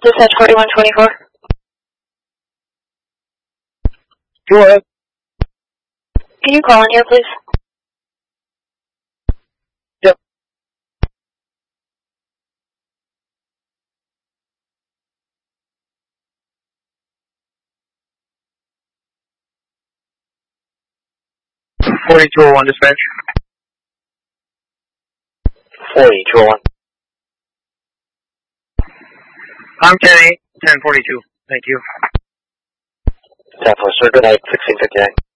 Dispatch 4124. Go ahead. Can you call in here, please? Yep. (4201) dispatch. 4201. I'm 10-8, 1042. Thank you. 10-4, sir. Good night, 1659.